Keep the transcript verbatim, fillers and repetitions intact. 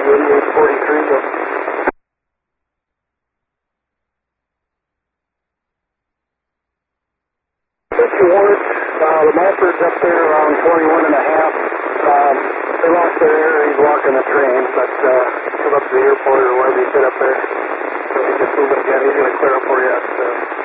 eighty-eight forty-three. Go. Mister Ward, uh, the Mapper's up there around twenty-one and a half. Um, they lost their air. He's walking the train, but uh, come up to the airport or wherever you sit up there. So he just move it again. He's going to clear up for you at uh,